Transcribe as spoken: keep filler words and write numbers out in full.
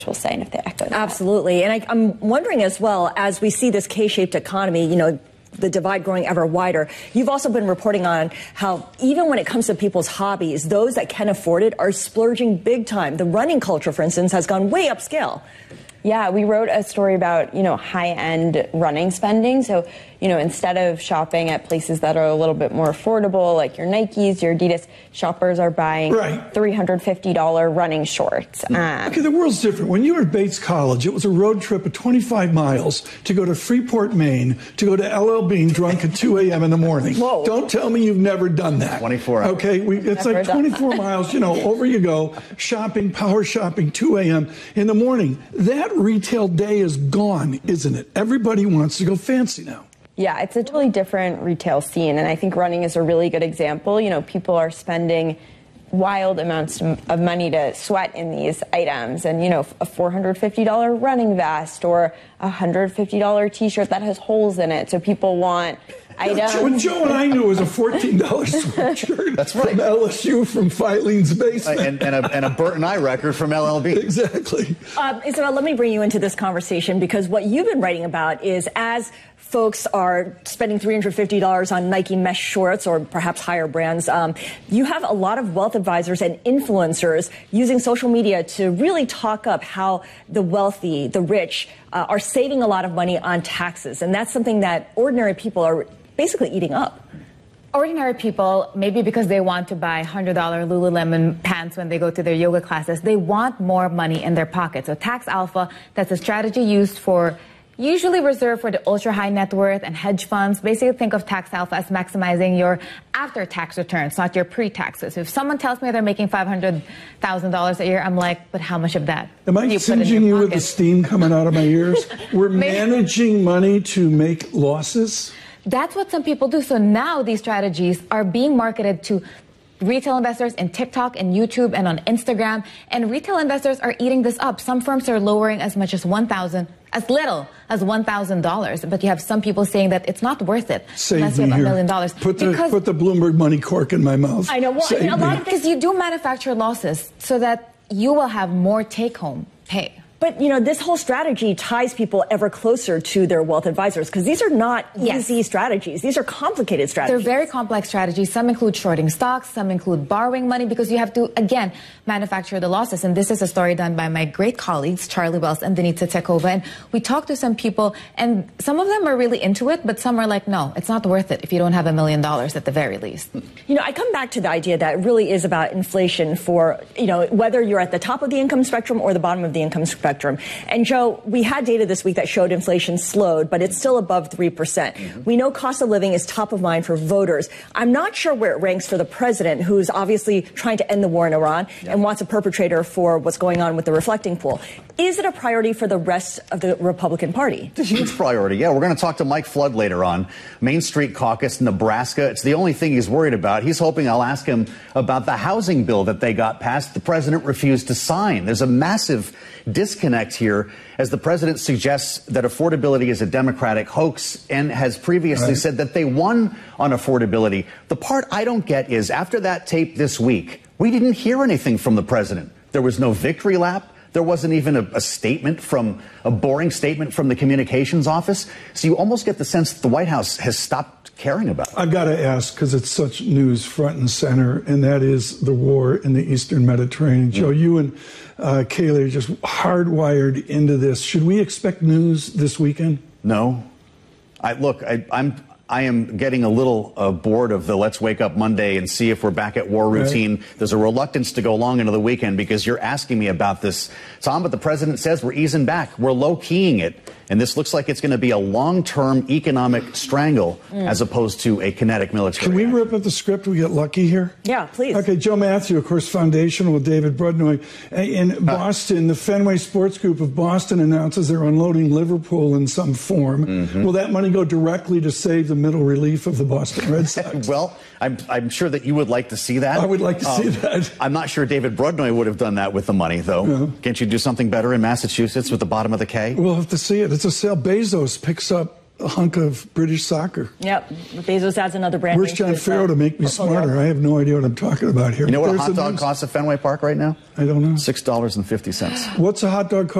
say, and if they echo that. Absolutely. And I, I'm wondering as well, as we see this K-shaped economy, you know, the divide growing ever wider, you've also been reporting on how even when it comes to people's hobbies, those that can afford it are splurging big time. The running culture, for instance, has gone way upscale. Yeah, we wrote a story about, you know, high-end running spending. So, you know, instead of shopping at places that are a little bit more affordable, like your Nikes, your Adidas, shoppers are buying right. three hundred fifty dollars running shorts. Um, okay, the world's different. When you were at Bates College, it was a road trip of twenty-five miles to go to Freeport, Maine, to go to L L Bean drunk at two a.m. in the morning. Whoa. Don't tell me you've never done that. twenty-four hours. Okay, we, it's Never like twenty-four miles, you know, over you go, shopping, power shopping, two a.m. in the morning. That retail day is gone, isn't it? Everybody wants to go fancy now. Yeah, it's a totally different retail scene, and I think running is a really good example. You know, people are spending wild amounts of money to sweat in these items, and, you know, a four hundred fifty dollars running vest or a one hundred fifty dollars T-shirt that has holes in it, so people want items. What Joe and I knew was a fourteen dollars sweatshirt. That's right. From L S U, from Filene's basement. Uh, and, and, a, and a Bert and I record from L L B. Exactly. Uh, Isabel, let me bring you into this conversation, because what you've been writing about is as folks are spending three hundred fifty dollars on Nike mesh shorts or perhaps higher brands, um, you have a lot of wealth advisors and influencers using social media to really talk up how the wealthy, the rich, uh, are saving a lot of money on taxes. And that's something that ordinary people are basically eating up. Ordinary people, maybe because they want to buy one hundred dollar Lululemon pants when they go to their yoga classes, they want more money in their pocket. So Tax Alpha, that's a strategy used for, usually reserved for the ultra high net worth and hedge funds. Basically, think of Tax Alpha as maximizing your after-tax returns, not your pre-taxes. If someone tells me they're making five hundred thousand dollars a year, I'm like, but how much of that? Am I you singeing you with the steam coming out of my ears? We're managing money to make losses? That's what some people do. So now these strategies are being marketed to retail investors in TikTok and YouTube and on Instagram. And retail investors are eating this up. Some firms are lowering as much as one thousand dollars, as little as one thousand dollars. But you have some people saying that it's not worth it Save unless you me have a here. million dollars. Put the, put the Bloomberg money cork in my mouth. I know. Well, Save a lot me. of Because you do manufacture losses so that you will have more take-home pay. But, you know, this whole strategy ties people ever closer to their wealth advisors, because these are not Yes. easy strategies. These are complicated They're strategies. very complex strategies. Some include shorting stocks. Some include borrowing money because you have to, again, manufacture the losses. And this is a story done by my great colleagues, Charlie Wells and Denitza Tekova. And we talked to some people, and some of them are really into it, but some are like, no, it's not worth it if you don't have a million dollars at the very least. You know, I come back to the idea that it really is about inflation for, you know, whether you're at the top of the income spectrum or the bottom of the income spectrum. And Joe, we had data this week that showed inflation slowed, but it's still above three percent. Mm-hmm. We know cost of living is top of mind for voters. I'm not sure where it ranks for the president, who's obviously trying to end the war in Iran yeah. and wants a perpetrator for what's going on with the reflecting pool. Is it a priority for the rest of the Republican Party? It's a huge priority. Yeah, we're going to talk to Mike Flood later on. Main Street Caucus, Nebraska. It's the only thing he's worried about. He's hoping I'll ask him about the housing bill that they got passed. The president refused to sign. There's a massive disconnect here as the president suggests that affordability is a Democratic hoax and has previously right. said that they won on affordability. The part I don't get is after that tape this week, we didn't hear anything from the president. There was no victory lap. There wasn't even a, a statement from a boring statement from the communications office. So you almost get the sense that the White House has stopped caring about it. I've got to ask, because it's such news front and center, and that is the war in the Eastern Mediterranean. Mm. Joe, you and uh, Kayleigh are just hardwired into this. Should we expect news this weekend? No. I, look, I, I'm... I am getting a little uh, bored of the let's wake up Monday and see if we're back at war routine. Right. There's a reluctance to go long into the weekend because you're asking me about this, Tom, but the president says we're easing back. We're low-keying it. And this looks like it's going to be a long-term economic strangle mm. as opposed to a kinetic military. Can we rip up the script? We get lucky here? Yeah, please. Okay, Joe Matthew, of course, foundational with David Brudnoy. In uh, Boston, the Fenway Sports Group of Boston announces they're unloading Liverpool in some form. Mm-hmm. Will that money go directly to save the middle relief of the Boston Red Sox? Well, I'm, I'm sure that you would like to see that. I would like to um, see that. I'm not sure David Brudnoy would have done that with the money, though. Yeah. Can't you do something better in Massachusetts with the bottom of the K? We'll have to see it. It's a sale. Bezos picks up a hunk of British soccer. Yep. Bezos adds another brand. Where's John Farrow to make me smarter? I have no idea what I'm talking about here. You know what There's a hot the dog news. costs at Fenway Park right now? I don't know. six dollars and fifty cents. What's a hot dog cost?